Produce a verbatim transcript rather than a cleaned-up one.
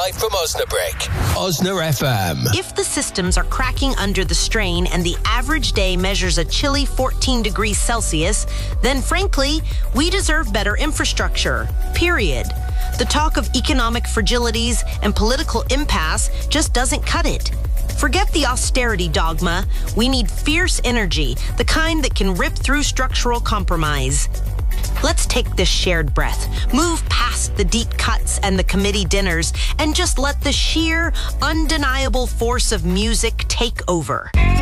live from Osnabrück. Osna F M. If the systems are cracking under the strain and the average day measures a chilly fourteen degrees Celsius, then frankly, we deserve better infrastructure. Period. The talk of economic fragilities and political impasse just doesn't cut it. Forget the austerity dogma. We need fierce energy, the kind that can rip through structural compromise. Let's take this shared breath, move past the deep cuts and the committee dinners, and just let the sheer, undeniable force of music take over.